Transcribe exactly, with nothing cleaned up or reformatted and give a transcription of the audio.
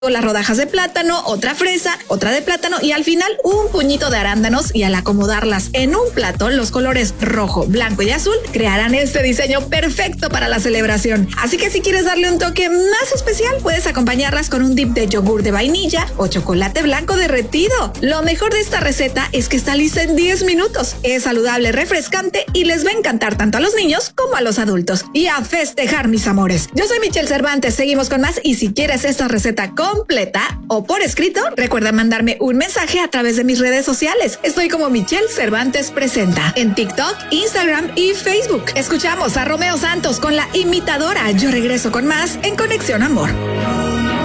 las rodajas de plátano, otra fresa, otra de plátano y al final un puñito de arándanos, y al acomodarlas en un plato, los colores rojo, blanco y azul crearán este diseño perfecto para la celebración. Así que si quieres darle un toque más especial, puedes acompañarlas con un dip de yogur de vainilla o chocolate blanco derretido. Lo mejor de esta receta es que está lista en diez minutos. Es saludable, refrescante y les va a encantar tanto a los niños como a los adultos. Y a festejar, mis amores. Yo soy Michelle Cervantes, seguimos con más, y si quieres esta receta con completa o por escrito, recuerda mandarme un mensaje a través de mis redes sociales. Estoy como Michelle Cervantes Presenta en TikTok, Instagram y Facebook. Escuchamos a Romeo Santos con La Imitadora. Yo regreso con más en Conexión Amor.